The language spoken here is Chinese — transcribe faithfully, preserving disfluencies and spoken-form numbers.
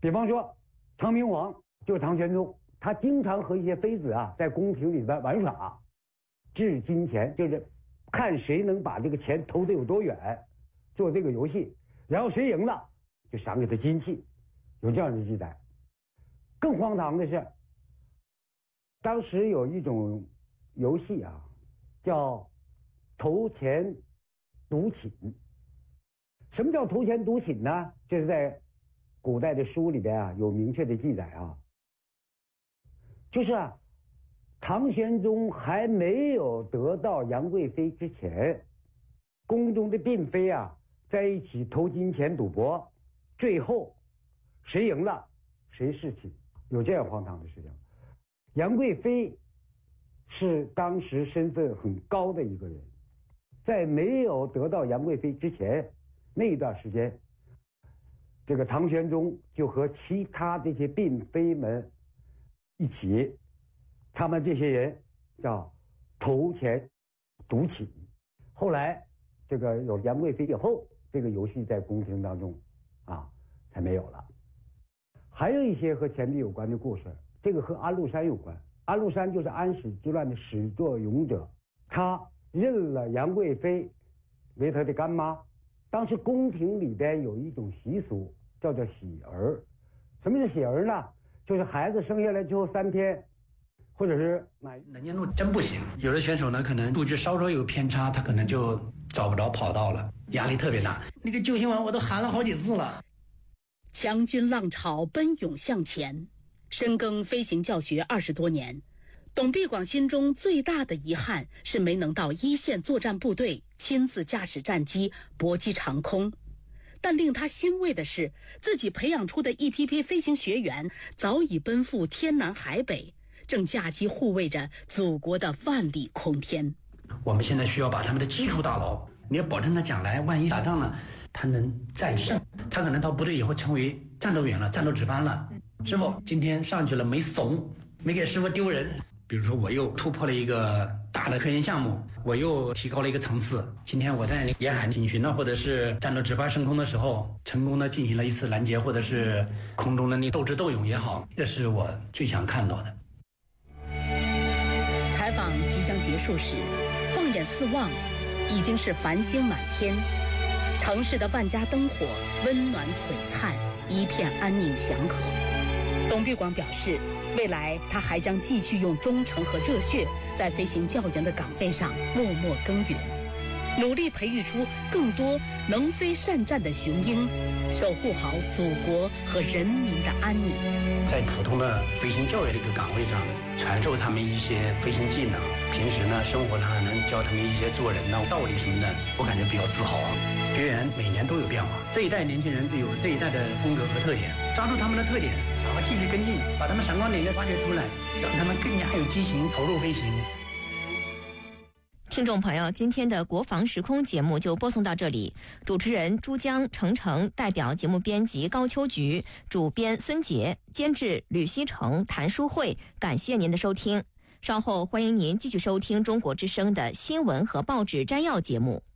比方说唐明皇就是唐玄宗，他经常和一些妃子啊在宫廷里边玩耍，掷金钱，就是看谁能把这个钱投得有多远，做这个游戏，然后谁赢了就赏给他金器，有这样的记载。更荒唐的是，当时有一种游戏啊，叫投钱赌寝。什么叫投钱赌寝呢？这是在古代的书里边啊有明确的记载啊，就是啊，唐玄宗还没有得到杨贵妃之前，宫中的嫔妃啊在一起投金钱赌博，最后谁赢了谁侍寝，有这样荒唐的事情。杨贵妃是当时身份很高的一个人，在没有得到杨贵妃之前那一段时间，这个唐玄宗就和其他这些嫔妃们一起，他们这些人叫投钱赌寝。后来这个有杨贵妃以后，这个游戏在宫廷当中啊才没有了。还有一些和钱币有关的故事，这个和安禄山有关。安禄山就是安史之乱的始作俑者，他认了杨贵妃为他的干妈。当时宫廷里边有一种习俗叫做喜儿。什么是喜儿呢？就是孩子生下来之后三天，或者是能见度真不行。有的选手呢，可能数据稍稍有偏差，他可能就找不着跑道了，压力特别大。那个救心丸我都喊了好几次了。 强军浪潮奔涌向前，深耕飞行教学二十多年，董必广心中最大的遗憾是没能到一线作战部队亲自驾驶战机搏击长空。但令他欣慰的是，自己培养出的一批批飞行学员早已奔赴天南海北，正驾机护卫着祖国的万里空天。 我们现在需要把他们的基础打牢，你要保证他将来万一打仗了，他能战胜。他可能到部队以后成为战斗员了，战斗值班了。师傅今天上去了没怂，没给师傅丢人。比如说我又突破了一个大的科研项目，我又提高了一个层次。今天我在沿海警巡呢，或者是战斗值班升空的时候，成功的进行了一次拦截，或者是空中的那斗智斗勇也好，这是我最想看到的。 采访即将结束时，放眼四望，已经是繁星满天，城市的万家灯火温暖璀璨，一片安宁祥和。董必广表示，未来他还将继续用忠诚和热血，在飞行教员的岗位上默默耕耘，努力培育出更多能飞善战的雄鹰，守护好祖国和人民的安宁。 在普通的飞行教育这个岗位上，传授他们一些飞行技能，平时呢生活上能教他们一些做人的道理什么的，我感觉比较自豪啊。学员每年都有变化，这一代年轻人都有这一代的风格和特点，抓住他们的特点，然后继续跟进，把他们闪光点给发掘出来，让他们更加有激情投入飞行。 听众朋友，今天的国防时空节目就播送到这里。主持人朱江、程程，代表节目编辑高秋菊，主编孙杰，监制吕希成、谭淑慧。感谢您的收听，稍后欢迎您继续收听中国之声的新闻和报纸摘要节目。